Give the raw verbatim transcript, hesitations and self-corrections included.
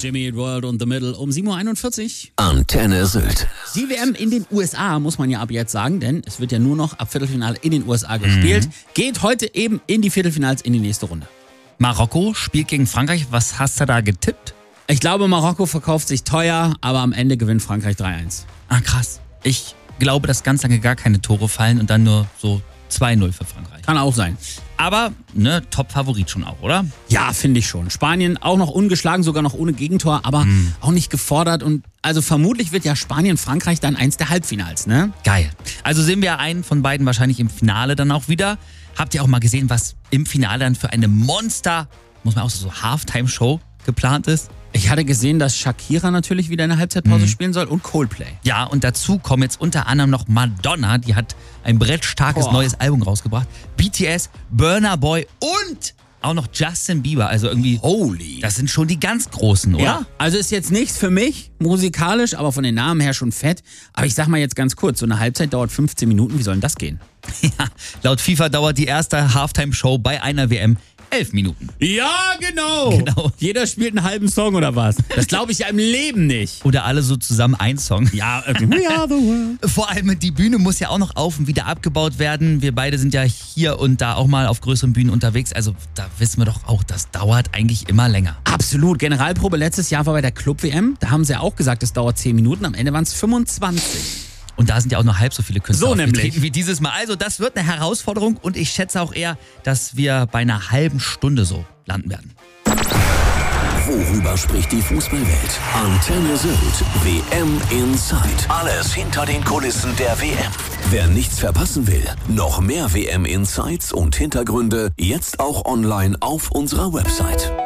Jimmy World und The Middle um sieben Uhr einundvierzig. Antenne Sylt. Die W M in den U S A, muss man ja ab jetzt sagen, denn es wird ja nur noch ab Viertelfinale in den U S A gespielt, mhm. geht heute eben in die Viertelfinals in die nächste Runde. Marokko spielt gegen Frankreich. Was hast du da getippt? Ich glaube, Marokko verkauft sich teuer, aber am Ende gewinnt Frankreich drei eins. Ah, krass. Ich glaube, dass ganz lange gar keine Tore fallen und dann nur so zwei null für Frankreich. Kann auch sein. Aber, ne, Top-Favorit schon auch, oder? Ja, finde ich schon. Spanien auch noch ungeschlagen, sogar noch ohne Gegentor, aber hm. auch nicht gefordert. Und also vermutlich wird ja Spanien-Frankreich dann eins der Halbfinals, ne? Geil. Also sehen wir einen von beiden wahrscheinlich im Finale dann auch wieder. Habt ihr auch mal gesehen, was im Finale dann für eine Monster, muss man auch so, so Halftime-Show geplant ist? Ich hatte gesehen, dass Shakira natürlich wieder eine Halbzeitpause mhm. spielen soll und Coldplay. Ja, und dazu kommen jetzt unter anderem noch Madonna, die hat ein brettstarkes Boah. neues Album rausgebracht. B T S, Burna Boy und auch noch Justin Bieber. Also irgendwie, holy, das sind schon die ganz Großen, oder? Ja, also ist jetzt nichts für mich, musikalisch, aber von den Namen her schon fett. Aber ich sag mal jetzt ganz kurz, so eine Halbzeit dauert fünfzehn Minuten, wie soll denn das gehen? Ja, laut FIFA dauert die erste Halftime-Show bei einer W M elf Minuten. Ja, genau. genau. Jeder spielt einen halben Song oder was? Das glaube ich ja im Leben nicht. Oder alle so zusammen ein Song. Ja, irgendwie. We are the world. Vor allem die Bühne muss ja auch noch auf und wieder abgebaut werden. Wir beide sind ja hier und da auch mal auf größeren Bühnen unterwegs. Also da wissen wir doch auch, das dauert eigentlich immer länger. Absolut. Generalprobe letztes Jahr war bei der Club-W M. Da haben sie ja auch gesagt, es dauert zehn Minuten. Am Ende waren es fünfundzwanzig. Und da sind ja auch noch halb so viele Künstler so nämlich wie dieses Mal. Also das wird eine Herausforderung und ich schätze auch eher, dass wir bei einer halben Stunde so landen werden. Worüber spricht die Fußballwelt? Antenne Sylt, W M Inside. Alles hinter den Kulissen der W M. Wer nichts verpassen will, noch mehr W M Insights und Hintergründe jetzt auch online auf unserer Website.